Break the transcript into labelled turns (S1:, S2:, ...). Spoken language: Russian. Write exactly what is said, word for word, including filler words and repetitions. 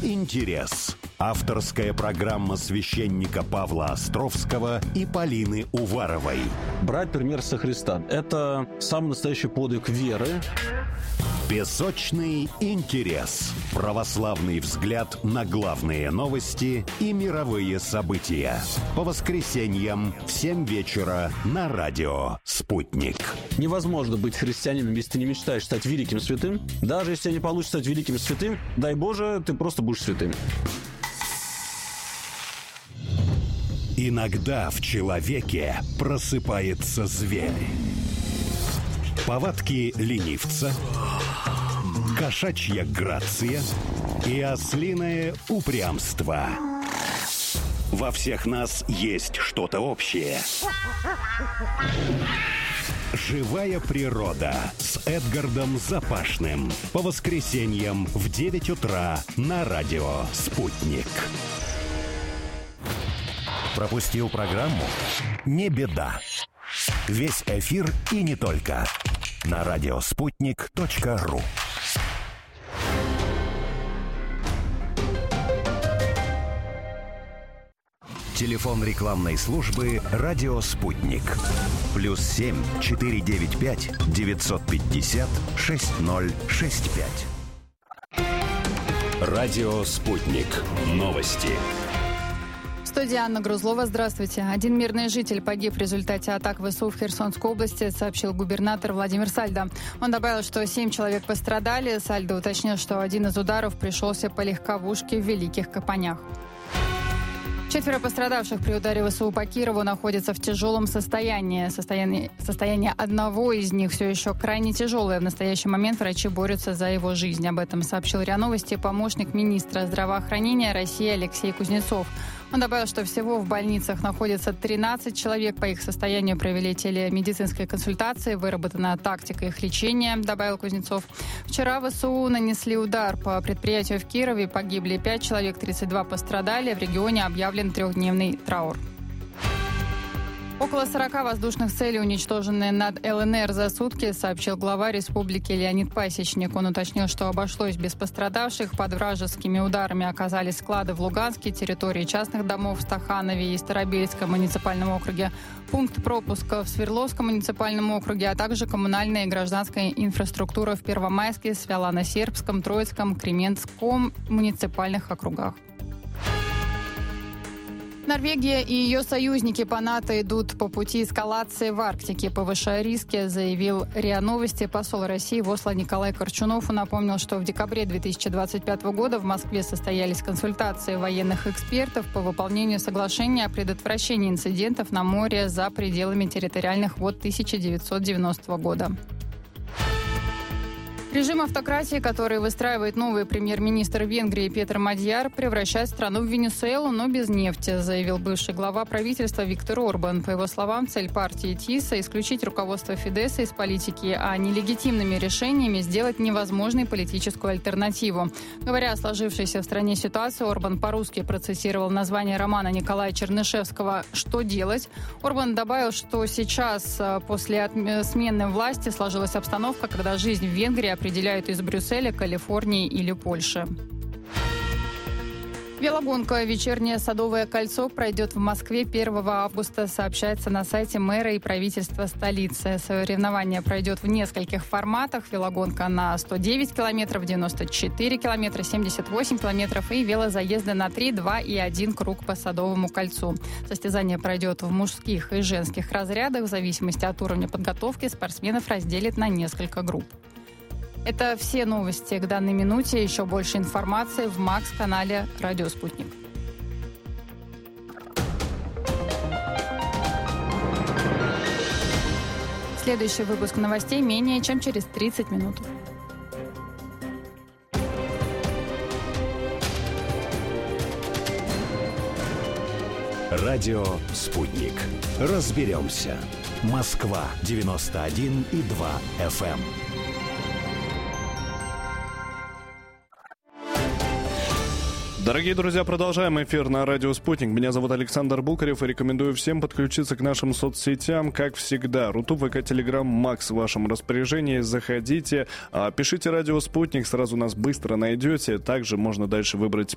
S1: интерес». Авторская программа священника Павла Островского и Полины Уваровой.
S2: Брать пример со Христа – это самый настоящий подвиг веры.
S1: Песочный интерес. Православный взгляд на главные новости и мировые события. По воскресеньям в семь вечера на радио «Спутник».
S2: Невозможно быть христианином, если ты не мечтаешь стать великим святым. Даже если не получится стать великим святым, дай Боже, ты просто будешь святым.
S1: Иногда в человеке просыпается зверь. Повадки ленивца, кошачья грация и ослиное упрямство. Во всех нас есть что-то общее. «Живая природа» с Эдгардом Запашным. По воскресеньям в девять утра на радио «Спутник». Пропустил программу? Не беда. Весь эфир и не только. На радиоспутник точка ру. Телефон рекламной службы «Радио Спутник». Плюс семь четыре девять пять девятьсот пятьдесят шесть ноль шесть пять. Радио Спутник. Новости.
S3: В студии Анна Грузлова. Здравствуйте. Один мирный житель погиб в результате атак ВСУ в Херсонской области, сообщил губернатор Владимир Сальдо. Он добавил, что семь человек пострадали. Сальдо уточнил, что один из ударов пришелся по легковушке в Великих Капанях. Четверо пострадавших при ударе ВСУ по Кирову находятся в тяжелом состоянии. Состояние, состояние одного из них все еще крайне тяжелое. В настоящий момент врачи борются за его жизнь. Об этом сообщил РИА Новости помощник министра здравоохранения России Алексей Кузнецов. Он добавил, что всего в больницах находится тринадцать человек. По их состоянию провели телемедицинские консультации, выработана тактика их лечения, добавил Кузнецов. Вчера ВСУ нанесли удар по предприятию в Кирове. Погибли пять человек, тридцать два пострадали. В регионе объявлен трехдневный траур. Около сорока воздушных целей, уничтоженные над ЛНР за сутки, сообщил глава республики Леонид Пасечник. Он уточнил, что обошлось без пострадавших. Под вражескими ударами оказались склады в Луганске, территории частных домов в Стаханове и Старобельском муниципальном округе, пункт пропуска в Свердловском муниципальном округе, а также коммунальная и гражданская инфраструктура в Первомайске, Свялано-Сербском, Троицком, Кременском муниципальных округах. Норвегия и ее союзники по НАТО идут по пути эскалации в Арктике, повышая риски, заявил РИА Новости посол России в Осло Николай Корчунов. Он напомнил, что в декабре две тысячи двадцать пятого года в Москве состоялись консультации военных экспертов по выполнению соглашения о предотвращении инцидентов на море за пределами территориальных вод тысяча девятьсот девяностого года. Режим автократии, который выстраивает новый премьер-министр Венгрии Петр Мадьяр, превращает страну в Венесуэлу, но без нефти, заявил бывший глава правительства Виктор Орбан. По его словам, цель партии ТИСа – исключить руководство Фидеса из политики, а нелегитимными решениями сделать невозможной политическую альтернативу. Говоря о сложившейся в стране ситуации, Орбан по-русски процитировал название романа Николая Чернышевского «Что делать?». Орбан добавил, что сейчас, после смены власти, сложилась обстановка, когда жизнь в Венгрии определяют из Брюсселя, Калифорнии или Польши. Велогонка «Вечернее Садовое кольцо» пройдет в Москве первого августа, сообщается на сайте мэра и правительства столицы. Соревнование пройдет в нескольких форматах. Велогонка на сто девять километров, девяносто четыре километра, семьдесят восемь километров и велозаезды на три, два и один круг по Садовому кольцу. Состязание пройдет в мужских и женских разрядах. В зависимости от уровня подготовки спортсменов разделят на несколько групп. Это все новости к данной минуте. Еще больше информации в Макс-канале «Радио Спутник». Следующий выпуск новостей менее чем через тридцать минут.
S1: Радио «Спутник». Разберемся. Москва девяносто один и два эф эм.
S4: Дорогие друзья, продолжаем эфир на радио «Спутник». Меня зовут Александр Букарев и рекомендую всем подключиться к нашим соцсетям, как всегда. Рутуб, ВК, Телеграм, Макс в вашем распоряжении. Заходите, пишите «Радио Спутник», сразу нас быстро найдете. Также можно дальше выбрать